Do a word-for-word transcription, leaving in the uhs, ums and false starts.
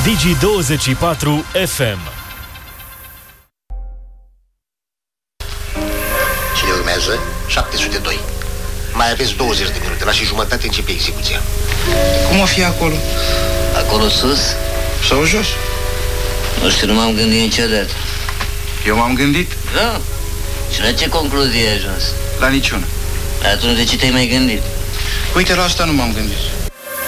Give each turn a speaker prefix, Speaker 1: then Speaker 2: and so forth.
Speaker 1: Digi douăzeci și patru F M.
Speaker 2: Cine urmează? șapte sute doi. Mai aveți douăzeci de minute, la și jumătate începe execuția.
Speaker 3: Cum o fi acolo?
Speaker 4: Acolo sus?
Speaker 3: Sau jos?
Speaker 4: Nu știu, nu m-am gândit niciodată.
Speaker 3: Eu m-am gândit?
Speaker 4: Da? Și la ce concluzie ai ajuns?
Speaker 3: La niciuna.
Speaker 4: Atunci de ce te-ai mai gândit?
Speaker 3: Uite, la asta nu m-am gândit.